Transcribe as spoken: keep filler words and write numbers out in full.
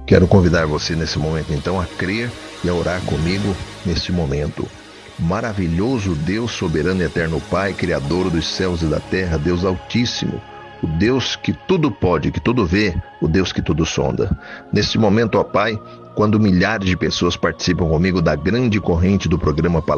Quero convidar você nesse momento então a crer e a orar comigo neste momento. Maravilhoso Deus, soberano e eterno Pai, Criador dos céus e da terra, Deus Altíssimo, o Deus que tudo pode, que tudo vê, o Deus que tudo sonda. Neste momento, ó Pai, quando milhares de pessoas participam comigo da grande corrente do programa Palavra